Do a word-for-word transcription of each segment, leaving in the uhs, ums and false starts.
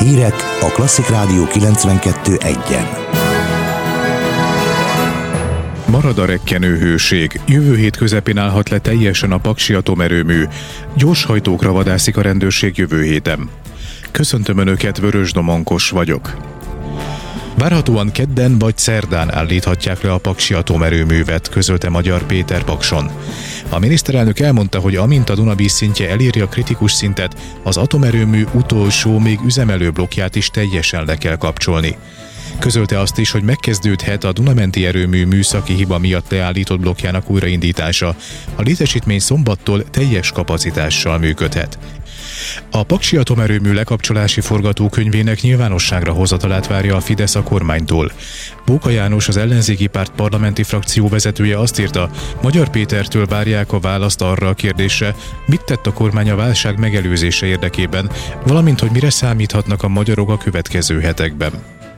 Hírek a Klasszik Rádió kilencvenkettő egyen. Marad a rekkenőhőség. Jövő hét közepén állhat le teljesen a Paksi atomerőmű. Gyorshajtókra vadászik a rendőrség jövő héten. Köszöntöm Önöket, Vörös Domonkos vagyok. Várhatóan kedden vagy szerdán állíthatják le a Paksi atomerőművet, közölte Magyar Péter Pakson. A miniszterelnök elmondta, hogy amint a Duna vízszintje eléri a kritikus szintet, az atomerőmű utolsó, még üzemelő blokkját is teljesen le kell kapcsolni. Közölte azt is, hogy megkezdődhet a Dunamenti erőmű műszaki hiba miatt leállított blokkjának újraindítása. A létesítmény szombattól teljes kapacitással működhet. A Paksi atomerőmű lekapcsolási forgatókönyvének nyilvánosságra hozatalát várja a Fidesz a kormánytól. Bóka János, az ellenzéki párt parlamenti frakció vezetője azt írta, Magyar Pétertől várják a választ arra a kérdésre, mit tett a kormány a válság megelőzése érdekében, valamint hogy mire számíthatnak a magyarok a következő hetekben.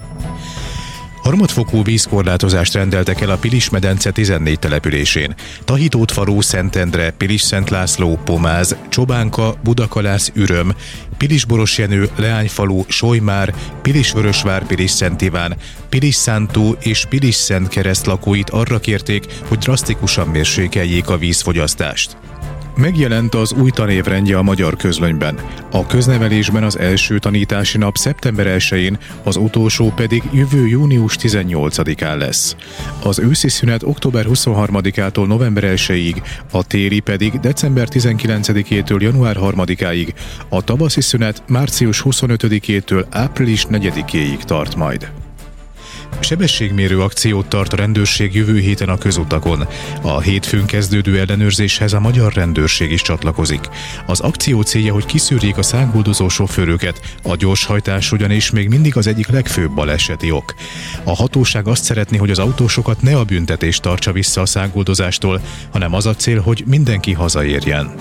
Harmadfokú vízkorlátozást rendeltek el a Pilis-medence tizennégy településén. Tahitótfalu, Szentendre, Pilis-Szent László, Pomáz, Csobánka, Budakalász, Üröm, Pilis-Borosjenő, Leányfalu, Solymár, Pilis-Vörösvár, Pilis-Szent Iván, Pilis-Szántó és Pilis-Szent Kereszt lakóit arra kérték, hogy drasztikusan mérsékeljék a vízfogyasztást. Megjelent az új tanévrendje a Magyar Közlönyben. A köznevelésben az első tanítási nap szeptember elsején, az utolsó pedig jövő június tizennyolcadikán lesz. Az őszi szünet október huszonharmadikától november elsejéig, a téli pedig december tizenkilencedikétől január harmadikáig, a tavaszi szünet március huszonötödikétől április negyedikéig tart majd. Sebességmérő akciót tart a rendőrség jövő héten a közutakon. A hétfőn kezdődő ellenőrzéshez a magyar rendőrség is csatlakozik. Az akció célja, hogy kiszűrjék a száguldozó sofőröket, a gyorshajtás ugyanis még mindig az egyik legfőbb baleseti ok. A hatóság azt szeretné, hogy az autósokat ne a büntetés tartsa vissza a száguldozástól, hanem az a cél, hogy mindenki hazaérjen.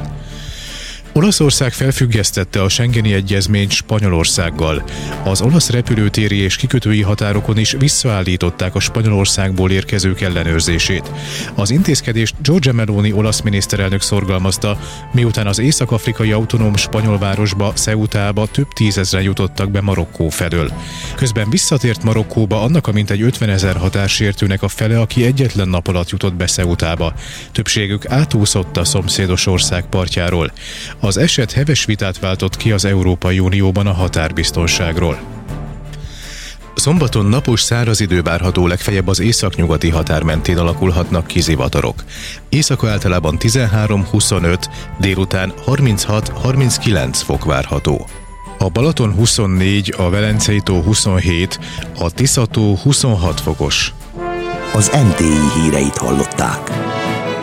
Olaszország felfüggesztette a Schengeni egyezményt Spanyolországgal. Az olasz repülőtéri és kikötői határokon is visszaállították a Spanyolországból érkezők ellenőrzését. Az intézkedést Giorgia Meloni olasz miniszterelnök szorgalmazta, miután az észak-afrikai autonóm spanyol városba, Ceutába több tízezren jutottak be Marokkó felől. Közben visszatért Marokkóba annak a mintegy ötvenezer határsértőnek a fele, aki egyetlen nap alatt jutott be Ceutába. Többségük átúszott a szomszédos ország partjáról. Az eset heves vitát váltott ki az Európai Unióban a határbiztonságról. Szombaton napos száraz idő várható, legfeljebb az északnyugati határ mentén alakulhatnak ki zivatarok. Éjszaka általában tizenhárom-huszonöt, délután harminchat-harminckilenc fok várható. A Balaton huszonnégy, a Velencei tó huszonhét, a Tisza tó huszonhat fokos. Az en té i híreit hallották.